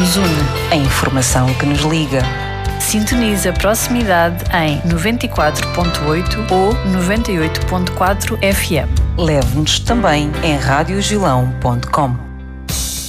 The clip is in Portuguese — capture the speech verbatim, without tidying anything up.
nos une. A informação que nos liga. Sintoniza a proximidade em noventa e quatro ponto oito ou noventa e oito ponto quatro F M. Leve-nos também em rádio gilão ponto com.